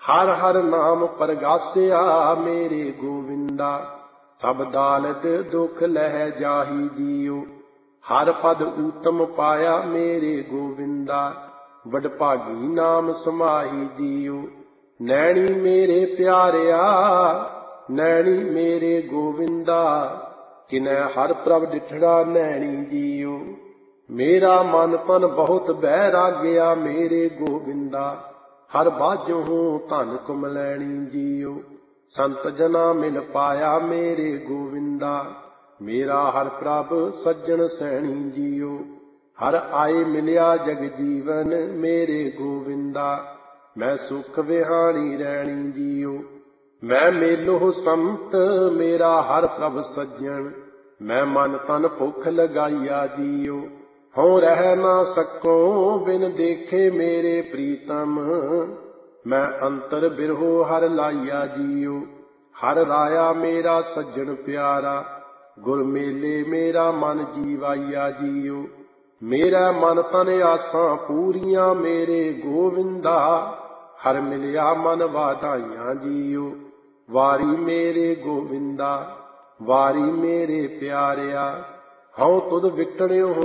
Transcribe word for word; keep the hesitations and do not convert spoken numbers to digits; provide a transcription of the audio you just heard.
हर हर नाम परगासिया मेरे गोविंदा। सब दालत दुख लह जाही दियो, हर पद उत्तम पाया मेरे गोविंदा। वडभागी नाम समाही दियो, नैणी मेरे प्यारिया नैणी मेरे गोविंदा। किनै हर प्रभ डिठड़ा नैणी दियो, मेरा मन तन बहुत बैराग्या मेरे गोविंदा। हर बाजो धन कुमलैणी जियो, संत जना मिल पाया मेरे गोविंदा। मेरा हर प्रभ सज्जन सैणी जियो, हर आए मिलिया जग जीवन मेरे गोविंदा। मैं सुख विहाणी रैणी जियो, मैं मेलो संत मेरा हर प्रभ सज्जन। मैं मन तन भुख लगाइया जियो, हों रह ना सको बिन देखे मेरे प्रीतम। मैं अंतर बिरहो हर लाइया जियो, हर राया मेरा सज्जन प्यारा। गुर मेले मेरा मन जीवाइया जियो, मेरा मन तन आसां पूरियां मेरे गोविंदा। हर मिलिया मन वाधाइयां जियो, वारी मेरे गोविंदा वारी मेरे प्यारिया। हऊँ तुद विटड़ियो